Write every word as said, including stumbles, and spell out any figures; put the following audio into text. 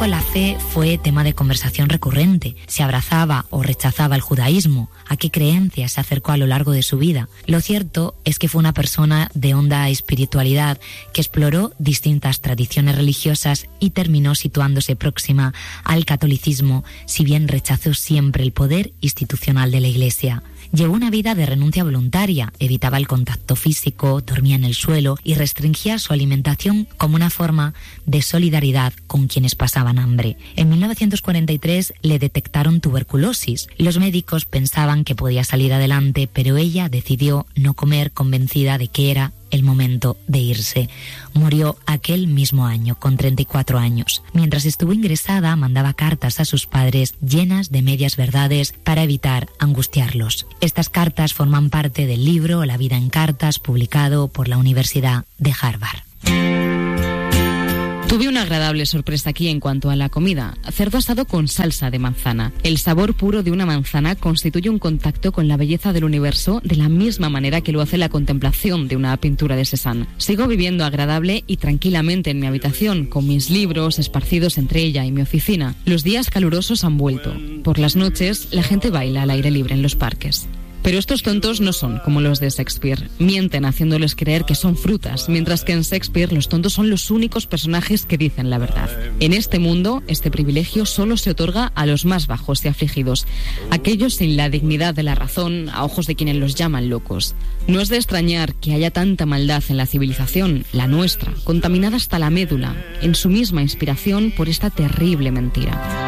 poco la fe fue tema de conversación recurrente. Si abrazaba o rechazaba el judaísmo, a qué creencias se acercó a lo largo de su vida. Lo cierto es que fue una persona de honda espiritualidad que exploró distintas tradiciones religiosas y terminó situándose próxima al catolicismo, si bien rechazó siempre el poder institucional de la Iglesia. Llevó una vida de renuncia voluntaria, evitaba el contacto físico, dormía en el suelo y restringía su alimentación como una forma de solidaridad con quienes pasaban hambre. En mil novecientos cuarenta y tres le detectaron tuberculosis. Los médicos pensaban que podía salir adelante, pero ella decidió no comer, convencida de que era el momento de irse. Murió aquel mismo año, con treinta y cuatro años. Mientras estuvo ingresada, mandaba cartas a sus padres llenas de medias verdades para evitar angustiarlos. Estas cartas forman parte del libro La vida en cartas, publicado por la Universidad de Harvard. Tuve una agradable sorpresa aquí en cuanto a la comida. Cerdo asado con salsa de manzana. El sabor puro de una manzana constituye un contacto con la belleza del universo de la misma manera que lo hace la contemplación de una pintura de Cézanne. Sigo viviendo agradable y tranquilamente en mi habitación, con mis libros esparcidos entre ella y mi oficina. Los días calurosos han vuelto. Por las noches, la gente baila al aire libre en los parques. Pero estos tontos no son como los de Shakespeare. Mienten haciéndoles creer que son frutas, mientras que en Shakespeare los tontos son los únicos personajes que dicen la verdad. En este mundo, este privilegio solo se otorga a los más bajos y afligidos, aquellos sin la dignidad de la razón, a ojos de quienes los llaman locos. No es de extrañar que haya tanta maldad en la civilización, la nuestra, contaminada hasta la médula, en su misma inspiración por esta terrible mentira.